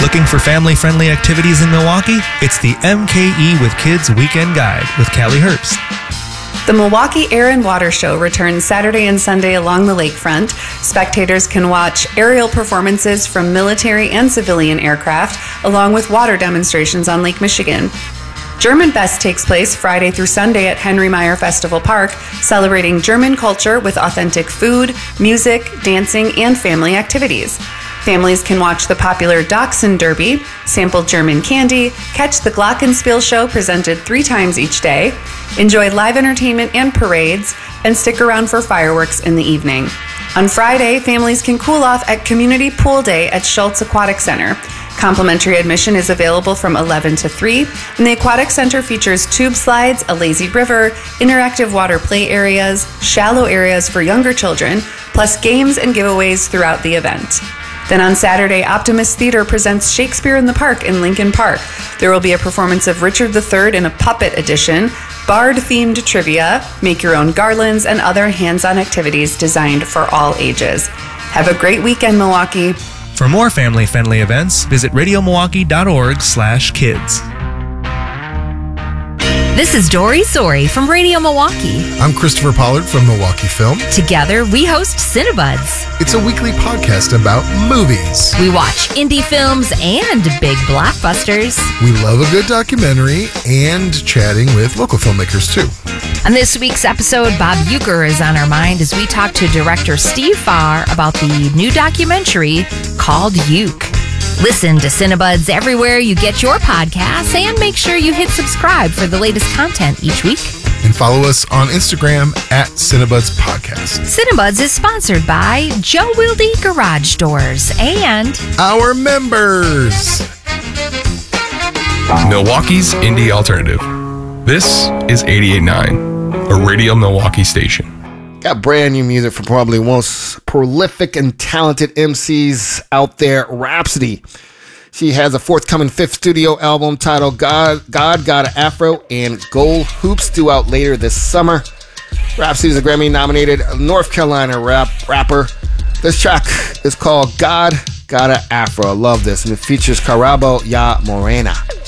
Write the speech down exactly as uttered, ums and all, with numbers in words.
Looking for family-friendly activities in Milwaukee? It's the M K E with Kids Weekend Guide with Callie Herbst. The Milwaukee Air and Water Show returns Saturday and Sunday along the lakefront. Spectators can watch aerial performances from military and civilian aircraft, along with water demonstrations on Lake Michigan. German Fest takes place Friday through Sunday at Henry Meyer Festival Park, celebrating German culture with authentic food, music, dancing, and family activities. Families can watch the popular Dachshund Derby, sample German candy, catch the Glockenspiel show presented three times each day, enjoy live entertainment and parades, and stick around for fireworks in the evening. On Friday, families can cool off at Community Pool Day at Schultz Aquatic Center. Complimentary admission is available from eleven to three, and the Aquatic Center features tube slides, a lazy river, interactive water play areas, shallow areas for younger children, plus games and giveaways throughout the event. Then on Saturday, Optimist Theater presents Shakespeare in the Park in Lincoln Park. There will be a performance of Richard the Third in a puppet edition, Bard-themed trivia, make your own garlands, and other hands-on activities designed for all ages. Have a great weekend, Milwaukee. For more family-friendly events, visit radiomilwaukee.org slash kids. This is Dory Sori from Radio Milwaukee. I'm Christopher Pollard from Milwaukee Film. Together, we host Cinebuds. It's a weekly podcast about movies. We watch indie films and big blockbusters. We love a good documentary and chatting with local filmmakers, too. On this week's episode, Bob Uecker is on our mind as we talk to director Steve Farr about the new documentary called Uke. Listen to Cinebuds everywhere you get your podcasts and make sure you hit subscribe for the latest content each week. And follow us on Instagram at Cinebuds Podcast. Cinebuds is sponsored by Joe Wilde Garage Doors and our members. Milwaukee's Indie Alternative. This is eighty-eight point nine, a Radio Milwaukee station. Got brand new music from probably one of the most prolific and talented M Cs out there, Rhapsody. She has a forthcoming fifth studio album titled God, God Got an Afro and Gold Hoops due out later this summer. Rhapsody is a Grammy-nominated North Carolina rap rapper. This track is called God Got an Afro. I love this, and it features Carabo Ya Morena.